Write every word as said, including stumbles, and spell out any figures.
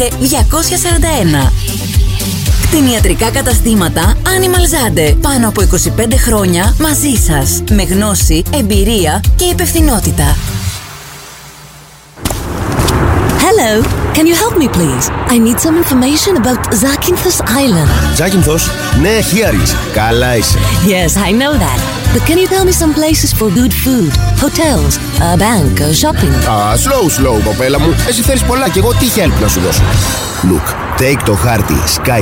διακόσια σαράντα ένα. Κτηνιατρικά καταστήματα Animal Zande. Πάνω από είκοσι πέντε χρόνια μαζί σας. Με γνώση, εμπειρία και υπευθυνότητα. Hello, can you help me please? I need some information about Zakynthos Island. Zakynthos? Ναι, here is. Καλά είσαι. Yes, I know that. But can you tell me some places for good food? Hotels, a bank, a shopping? Ah, slow, slow, κοπέλα μου. Εσύ θέλεις πολλά και εγώ τι help να σου δώσω. Look, take το χάρτη Sky